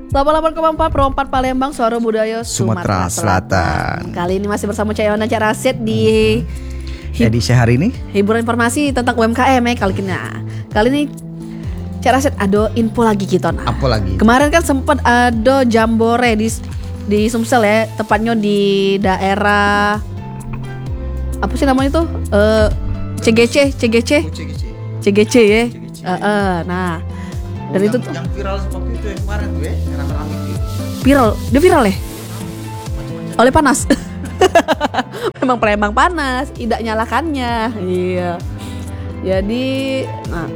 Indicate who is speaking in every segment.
Speaker 1: 88,4 Perompat Palembang, Suara Budaya Sumatera Selatan. Kali ini masih bersama Cak Iwan dan Cak Rasid di
Speaker 2: edisi hari ini
Speaker 1: hiburan informasi tentang UMKM kali ini Cak Rasid ada info lagi kita.
Speaker 2: Apa lagi?
Speaker 1: Kemarin kan sempat ada jambore di Sumsel ya, tepatnya di daerah apa sih namanya tuh? CGC ya. Nah, dan itu tuh
Speaker 2: yang viral seperti itu yang kemarin tuh ya, yang rame-rame
Speaker 1: viral. Dia viral ya? Oleh panas. Memang Palembang panas, tidak nyalakannya. Iya. Jadi, nah,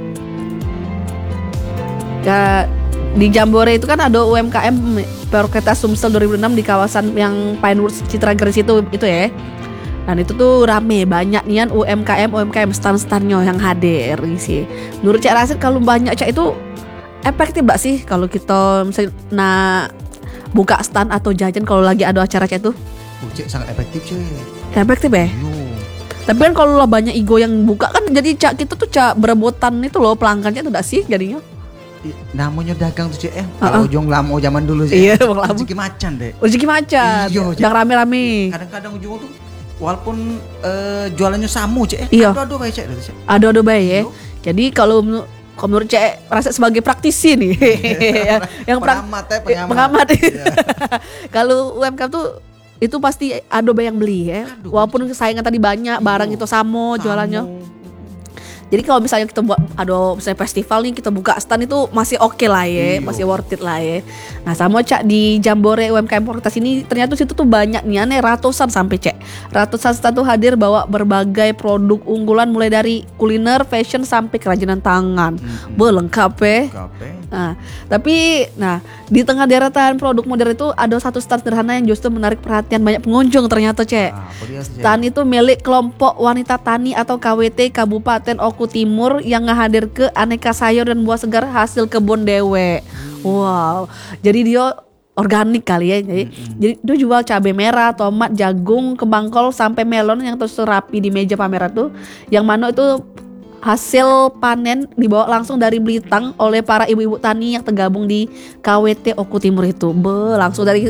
Speaker 1: ya, di Jambore itu kan ada UMKM Perkereta Sumsel 2006 di kawasan yang Pinewoods Citra Garis itu ya. Dan itu tuh rame, banyak nian UMKM stand-standnya yang hadir sih. Menurut Cak Rasid kalau banyak Cak itu efektif gak sih kalau kita misalnya buka stand atau jajan kalau lagi ada acara Cak itu?
Speaker 2: Cek sangat efektif Cek.
Speaker 1: Efektif ya? Tapi kan kalau lah banyak ego yang buka kan jadi Cak kita tuh Cak berebutan itu loh pelanggannya tuh gak sih jadinya?
Speaker 2: Namanya dagang tuh Cek kalau ujung lama zaman dulu sih.
Speaker 1: Iya, bang lama.
Speaker 2: Rezeki macan deh.
Speaker 1: Rezeki macan. Yang rame-rame.
Speaker 2: Kadang-kadang ujung tuh walaupun jualannya samu Cek Ado baik Cek.
Speaker 1: Ado baik ya. Jadi kalau menurut Cek rasa sebagai praktisi nih. yang pengamat. Iya. Kalau UMKM tuh itu pasti ada yang beli ya. Walaupun saingan tadi banyak, barang itu sama jualannya. Jadi kalau misalnya kita buat misalnya festival nih kita buka stand itu masih oke lah ya, masih worth it lah ya. Nah sama Cak di Jambore UMKM Perkertas ini ternyata situ tuh banyak nih ratusan sampai Cek. Ratusan stand tuh hadir bawa berbagai produk unggulan mulai dari kuliner, fashion sampai kerajinan tangan. Lengkap ya. Nah, tapi di tengah deretan produk modern itu ada satu stand sederhana yang justru menarik perhatian banyak pengunjung ternyata Cek. Stand itu milik kelompok wanita tani atau KWT Kabupaten Oku Timur yang ngahadir ke aneka sayur dan buah segar hasil kebun dewe. Wow. Jadi dia organik kali ya. Jadi dia jual cabai merah, tomat, jagung, kembang kol sampai melon yang terus rapi di meja pameran tuh. Yang mana itu hasil panen dibawa langsung dari Blitang oleh para ibu-ibu tani yang tergabung di KWT Oku Timur itu. Langsung dari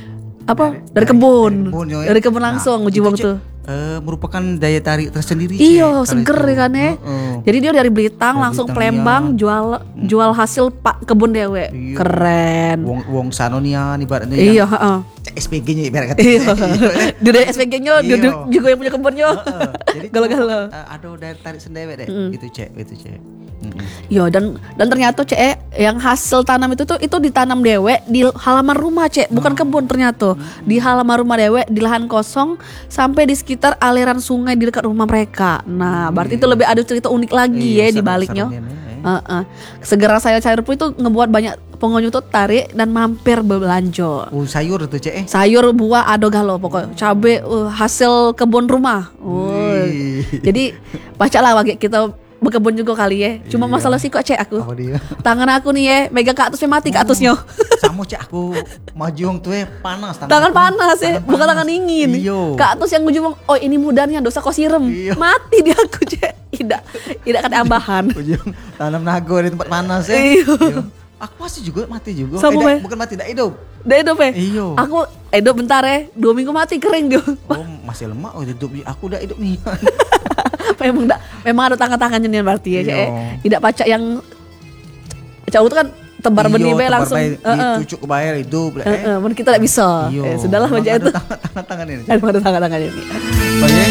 Speaker 1: kebun. Dari kebun langsung Ujiwong tuh.
Speaker 2: Merupakan daya tarik tersendiri.
Speaker 1: Iya, seger kan ya. Jadi dia dari Blitang langsung Palembang jual hasil kebun dewe. Iyo. Keren.
Speaker 2: Wong sanonian ibaratnya.
Speaker 1: Iya,
Speaker 2: SPG-nya ibarat kata.
Speaker 1: Iya. Dia SPG-nya juga yang punya kebunnya.
Speaker 2: Jadi
Speaker 1: galau-galau.
Speaker 2: Ada daya tarik sendiri deh. Itu Cek.
Speaker 1: Iya dan ternyata Cek yang hasil tanam itu ditanam dewe di halaman rumah Cek, bukan kebun ternyata. Di halaman rumah dewe di lahan kosong sampai di sekitar aliran sungai di dekat rumah mereka. Nah, berarti itu lebih ada cerita unik lagi ya di baliknya. Segera saya cair pun itu ngebuat banyak pengunjung tuh tarik dan mampir berbelanja.
Speaker 2: Sayur tuh Cek.
Speaker 1: Sayur, buah, ado galo pokoknya. Cabe hasil kebun rumah. Jadi bacalah bagi kita berkebun juga kali ya. Cuma masalah sih kok Cek aku. Tangan aku nih ya megang kaktusnya mati kaktusnya.
Speaker 2: Sama Cek aku maju tuh panas
Speaker 1: tangan panas ya, bukan tangan dingin. Kaktus yang ujung ini mudanya dosa kau siram. Mati dia aku Cek. Tidak ada ambahan.
Speaker 2: Ujung tanam nago di tempat panas ya. Aku pasti juga mati juga. Bukan mati, tidak hidup.
Speaker 1: Tidak hidup ya? Iya. Aku hidup bentar ya, 2 minggu mati kering dia.
Speaker 2: Masih lemak hidup. Aku udah hidup nih.
Speaker 1: Memang ada tangan-tangannya nih berarti ya. Tidak pacak yang pacak itu kan tebar benih langsung
Speaker 2: cucuk ke bayar hidup.
Speaker 1: Kita tidak bisa. Sudahlah aja itu.
Speaker 2: Tangan-tangan ini.
Speaker 1: Ada tangan-tangan ini.